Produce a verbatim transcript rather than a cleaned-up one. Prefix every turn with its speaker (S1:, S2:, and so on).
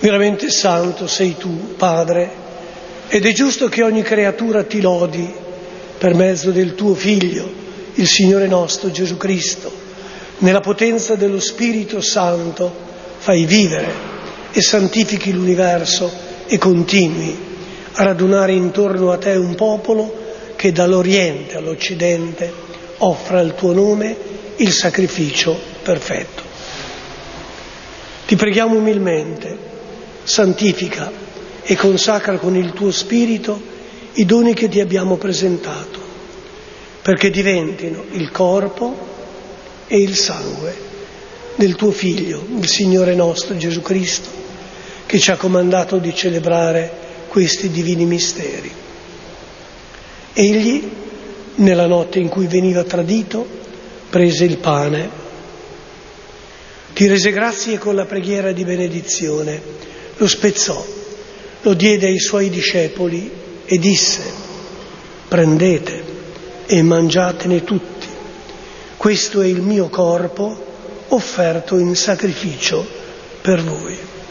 S1: Veramente santo sei tu, Padre, ed è giusto che ogni creatura ti lodi per mezzo del tuo Figlio, il Signore nostro Gesù Cristo. Nella potenza dello Spirito Santo fai vivere e santifichi l'universo e continui a radunare intorno a te un popolo che dall'Oriente all'Occidente offra al tuo nome il sacrificio perfetto. Ti preghiamo umilmente, santifica e consacra con il tuo Spirito i doni che ti abbiamo presentato, perché diventino il corpo e il sangue del tuo Figlio, il Signore nostro Gesù Cristo, che ci ha comandato di celebrare questi divini misteri. Egli, nella notte in cui veniva tradito, prese il pane, ti rese grazie con la preghiera di benedizione, lo spezzò, lo diede ai suoi discepoli e disse: prendete e mangiatene tutti, questo è il mio corpo offerto in sacrificio per voi.